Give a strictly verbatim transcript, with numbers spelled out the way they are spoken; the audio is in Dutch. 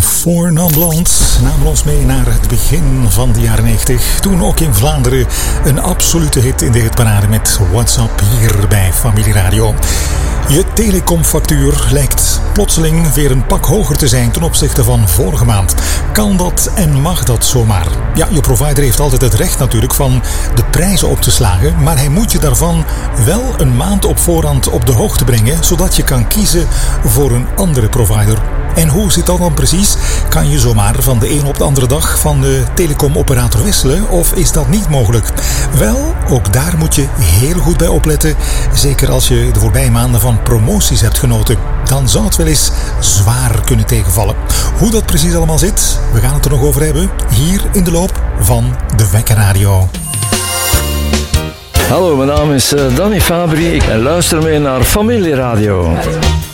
de Four Non Blondes namen ons mee naar het begin van de jaren negentig. Toen ook in Vlaanderen een absolute hit in de hitparade met What's Up hier bij Familie Radio. Je telecomfactuur lijkt plotseling weer een pak hoger te zijn ten opzichte van vorige maand. Kan dat en mag dat zomaar? Ja, je provider heeft altijd het recht natuurlijk van de prijzen op te slagen, maar hij moet je daarvan wel een maand op voorhand op de hoogte brengen, zodat je kan kiezen voor een andere provider. En hoe zit dat dan precies? Kan je zomaar van de een op de andere dag van de telecomoperator wisselen of is dat niet mogelijk? Wel, ook daar moet je heel goed bij opletten. Zeker als je de voorbije maanden van promoties hebt genoten. Dan zou het wel eens zwaar kunnen tegenvallen. Hoe dat precies allemaal zit, we gaan het er nog over hebben. Hier in de loop van de Wekker Radio. Hallo, mijn naam is Danny Fabri. Ik luister mee naar Familie Radio.